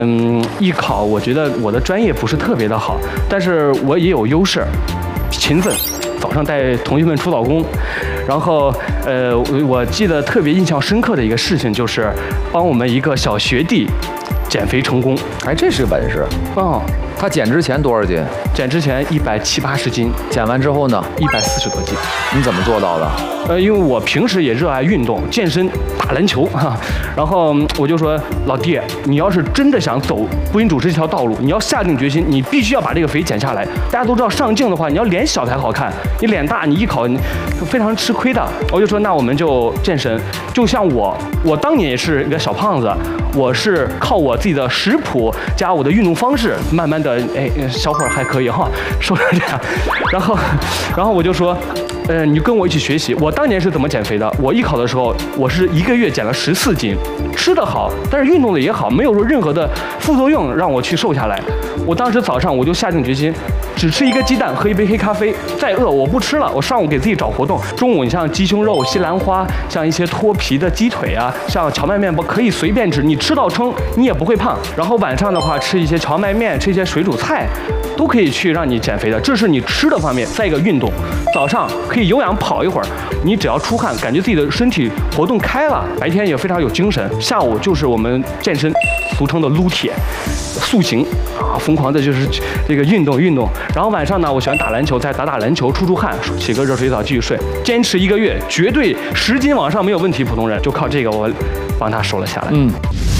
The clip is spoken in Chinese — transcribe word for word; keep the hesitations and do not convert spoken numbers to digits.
嗯，艺考我觉得我的专业不是特别的好，但是我也有优势，勤奋，早上带同学们出早功，然后呃，我我记得特别印象深刻的一个事情就是帮我们一个小学弟减肥成功。 哎，这是个本事哦。 他减之前多少斤？ 减之前一百七八十斤， 减完之后呢？ 一百四十多斤。 你怎么做到的？ 呃，因为我平时也热爱运动、健身、打篮球哈，然后我就说老弟，你要是真的想走播音主持这条道路，你要下定决心，你必须要把这个肥减下来。大家都知道上镜的话，你要脸小才好看，你脸大，你艺考你非常吃亏的。我就说那我们就健身，就像我，我当年也是一个小胖子，我是靠我自己的食谱加我的运动方式，慢慢的，哎，小伙儿还可以哈，瘦成这样。然后，然后我就说。呃，你就跟我一起学习。我当年是怎么减肥的？我艺考的时候，我是一个月减了十四斤，吃得好，但是运动的也好，没有说任何的副作用让我去瘦下来。我当时早上我就下定决心，只吃一个鸡蛋，喝一杯黑咖啡，再饿我不吃了。我上午给自己找活动，中午你像鸡胸肉、西兰花，像一些脱皮的鸡腿啊，像荞麦面包可以随便吃，你吃到撑，你也不会胖。然后晚上的话，吃一些荞麦面，吃一些水煮菜，都可以去让你减肥的。这是你吃的方面。再一个运动，早上可以有氧跑一会儿，你只要出汗，感觉自己的身体活动开了，白天也非常有精神。下午就是我们健身，俗称的撸铁、塑形啊，疯狂的就是这个运动运动。然后晚上呢，我喜欢打篮球，再打打篮球，出出汗，洗个热水澡继续睡。坚持一个月，绝对十斤往上没有问题。普通人就靠这个，我帮他瘦了下来。 嗯。